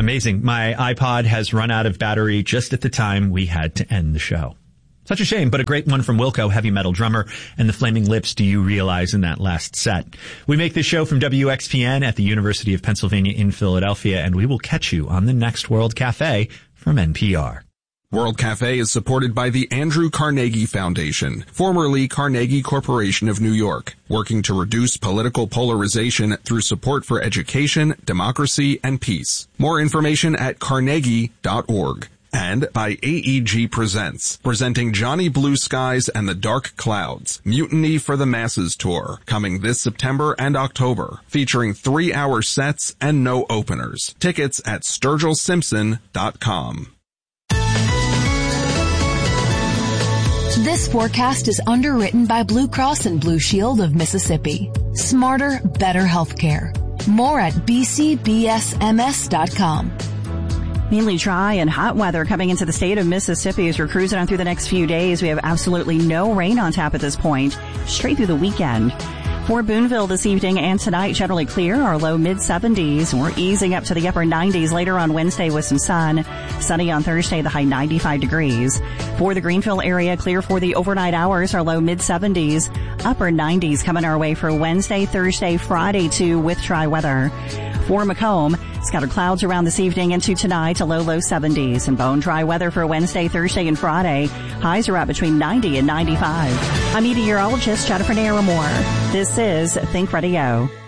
Amazing. My iPod has run out of battery just at the time we had to end the show. Such a shame, but a great one from Wilco, heavy metal drummer, and the Flaming Lips, Do You Realize, in that last set. We make this show from WXPN at the University of Pennsylvania in Philadelphia, and we will catch you on the next World Cafe from NPR. World Cafe is supported by the Andrew Carnegie Foundation, formerly Carnegie Corporation of New York, working to reduce political polarization through support for education, democracy, and peace. More information at carnegie.org. And by AEG Presents, presenting Johnny Blue Skies and the Dark Clouds, Mutiny for the Masses Tour, coming this September and October, featuring 3-hour sets and no openers. Tickets at SturgillSimpson.com. This forecast is underwritten by Blue Cross and Blue Shield of Mississippi. Smarter, better healthcare. More at bcbsms.com. Mainly dry and hot weather coming into the state of Mississippi as we're cruising on through the next few days. We have absolutely no rain on tap at this point, straight through the weekend. For Boonville this evening and tonight, generally clear, our low mid-70s. We're easing up to the upper 90s later on Wednesday with some sun. Sunny on Thursday, the high 95 degrees. For the Greenville area, clear for the overnight hours, our low mid-70s. Upper 90s coming our way for Wednesday, Thursday, Friday too, with dry weather. For Macomb, scattered clouds around this evening into tonight to low 70s. And bone dry weather for Wednesday, Thursday, and Friday. Highs are at between 90 and 95. I'm meteorologist Jennifer Naramore. This is Think Radio.